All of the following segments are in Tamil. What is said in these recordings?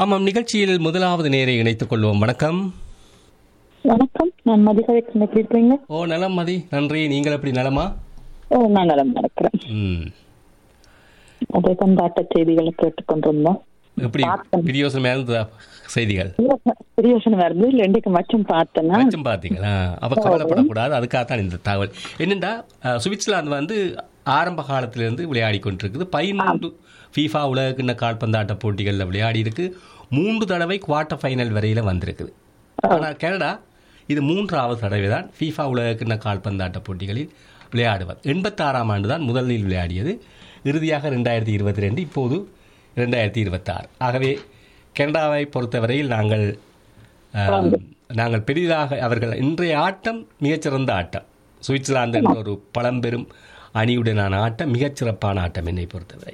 ஆமாம், நிகழ்ச்சியில் முதலாவது நேரை இணைத்துக் கொள்வோம். வணக்கம். வணக்கம், நான் மதிகவிக்கு எப்படி இருக்கீங்க? நலம் மதி, நன்றி. நீங்கள் எப்படி நலமா? நான் நலம் நடக்கிறேன். அதே கொண்டாட்ட செய்திகளை கேட்டுக்கொண்டிருந்தோம். எப்படி பிரியோசனமா இருந்த செய்திகள்? பிரியோசனமா இருந்து இன்றைக்கு மச்சம் பார்த்தேன்னா மச்சம் பார்த்தீங்களா? அப்ப கவலைப்படக்கூடாது. அதுக்காகத்தான் இந்த தகவல். என்னென்னா, சுவிட்சர்லாந்து வந்து ஆரம்ப காலத்திலிருந்து விளையாடி கொண்டிருக்குது. 13 ஃபீஃபா உலகக்கிண்ண கால்பந்தாட்ட போட்டிகளில் விளையாடி இருக்கு. 3 தடவை குவார்டர் ஃபைனல் வரையில் வந்திருக்குது. ஆனால் கனடா இது 3வது தடவை தான் ஃபீஃபா உலகக்கிண்ண கால்பந்தாட்ட போட்டிகளில் விளையாடுவது. 86ஆம் ஆண்டு தான் முதலில் விளையாடியது. இறுதியாக 2022, இப்போது 2026. ஆகவே கனடாவை பொறுத்தவரையில் நாங்கள் பெரிதாக அவர்கள் இன்றைய ஆட்டம் மிகச்சிறந்த ஆட்டம். சுவிட்சர்லாந்து என்ற ஒரு பழம்பெரும் அணியுடனான ஆட்டம் மிகச்சிறப்பான ஆட்டம் என்னை பொறுத்தவரை.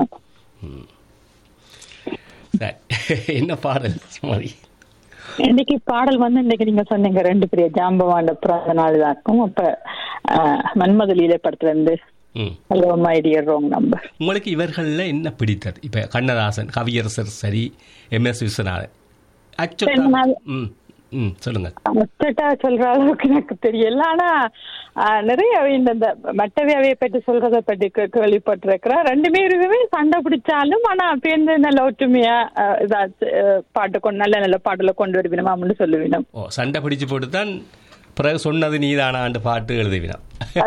என்ன பாடல் மாதிரி? இன்னைக்கு பாடல் வந்து இன்னைக்கு நீங்க சொன்னீங்க 2 பெரிய ஜாம்பவாண்ட பிறந்த நாள் தாக்கும். அப்ப மன்மதலீலை படத்துல இருந்து hello my dear wrong number. உங்களுக்கு இவர்கள்ல என்ன பிடித்தது? இப்ப கண்ணதாசன், கவியரசர் சரி, MS விஸ்வநாதன், சொல்லுங்க. சொல்ற அளவுக்கு எனக்கு தெரியல. ஆனா நிறைய இந்த மட்டவியாவையை பற்றி சொல்றதை பற்றி கேள்விப்பட்டிருக்கிறேன். 2 பேருக்குமே சண்டை பிடிச்சாலும் ஆனா பேருந்து நல்ல ஒற்றுமையா பாட்டு நல்ல நல்ல பாட்டுல கொண்டு வருவினோம் அப்படின்னு சொல்லுவினோம். சண்டை பிடிச்சு போட்டுதான் பிறகு சொன்னது நீதானாண்டு பாட்டு எழுதுவினான்.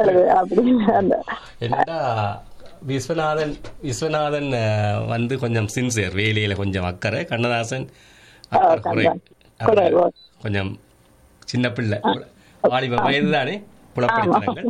என்னடா விஸ்வநாதன் வந்து கொஞ்சம் சின்சியர், வேலையில கொஞ்சம் அக்கறை. கண்ணதாசன் கொஞ்சம் சின்ன பிள்ளை, வாலிப வயது தானே, புலப்படுத்துறாங்க.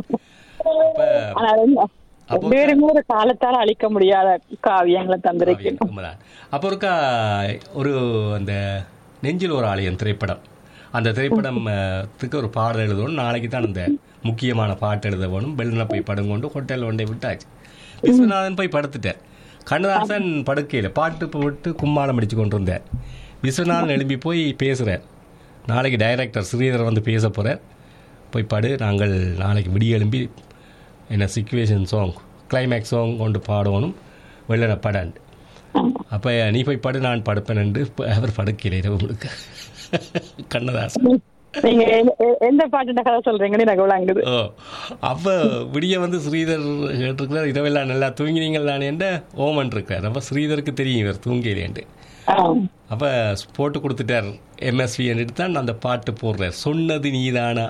காலத்தால் அழிக்க முடியாத காவியங்களை தந்திருக்கேன். அப்போ ஒரு அந்த நெஞ்சில் ஒரு ஆலயம் திரைப்படம், அந்த திரைப்படத்துக்கு ஒரு பாடல் எழுதணும். நாளைக்கு தான் அந்த முக்கியமான பாட்டு எழுத வேணும். பெல்லில் போய் படுங்கொண்டு ஹோட்டல் ஒன்றை விட்டாச்சு. விஸ்வநாதன் போய் படுத்துட்டார். கண்ணதாசன் படுக்கையில் பாட்டு போட்டு கும்மாளம் அடித்து கொண்டு இருந்தார். விஸ்வநாதன் எழுப்பி போய் பேசுகிறார். நாளைக்கு டைரக்டர் ஸ்ரீதர் வந்து பேச போகிறார், போய் படு, நாங்கள் நாளைக்கு விடிய எழும்பி என்ன சிச்சுவேஷன் சாங், கிளைமேக்ஸ் சாங் கொண்டு பாடணும், வெள்ளன படாண்டு. அப்போ நீ போய் படு, நான் படுப்பேன் என்று அவர் படுக்கையில் இரவு முழுக்க. கண்ணதாசன் எந்த பாட்டு கதை சொல்றீங்கன்னு எனக்கு விளங்குது. அப்ப விடிய வந்து ஸ்ரீதர் கேட்டிருக்கிறார், இரவெல்லாம் நல்லா தூங்கினீங்களான்னு என்ற ஓமன் இருக்கார். அப்ப ஸ்ரீதருக்கு தெரியும் இவர் தூங்கிலேண்டு. அப்ப போட்டு கொடுத்துட்டார் MSV தான் அந்த பாட்டு போடுறார், சொன்னது நீதானா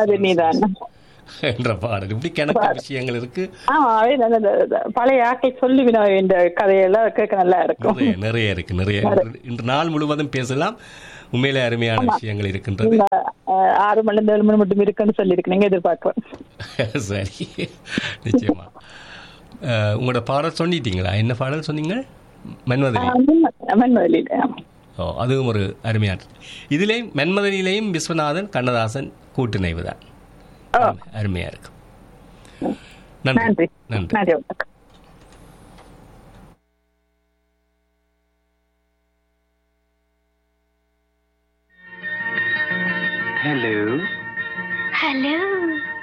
என்ற பாடல். இப்படி கணக்கு விஷயங்கள் இருக்கு. பழைய ஆக்கள் சொல்லுவினா இந்த கதையெல்லாம் கேட்க நல்லா இருக்கும். நிறைய இருக்கு, நிறைய. இன்று நாள் முழுவதும் பேசலாம். உண்மையிலே அருமையான விஷயங்கள் இருக்கின்றது. 6 மணி 7 மணி மட்டும் இருக்குன்னு சொல்லியிருக்கீங்க, எதிர்பார்க்கிறேன். சரி, நிச்சயமா. உங்களோட பாடல் சொன்னிட்டீங்களா? என்ன பாடல் சொன்னீங்க? மன்மதலி. அதுவும் ஒரு அருமையான. இதுலேயும் மன்மதலியிலையும் விஸ்வநாதன் கண்ணதாசன் கூட்டுணைவு தான், அருமையா இருக்கும். நன்றி நன்றி. Hello. Hello.